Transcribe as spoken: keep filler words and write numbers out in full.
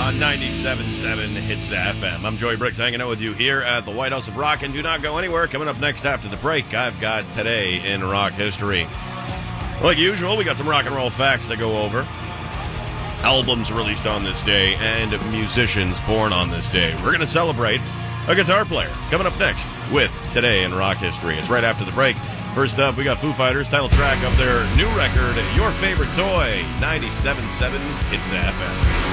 on ninety-seven point seven Hits F M. I'm Joey Bricks hanging out with you here at the White House of Rock, and do not go anywhere. Coming up next after the break, I've got Today in Rock History. Like usual, we got some rock and roll facts to go over. Albums released on this day and musicians born on this day. We're going to celebrate a guitar player coming up next with Today in Rock History. It's right after the break. First up, we got Foo Fighters, title track of their new record, Your Favorite Toy, ninety-seven point seven Hits F M.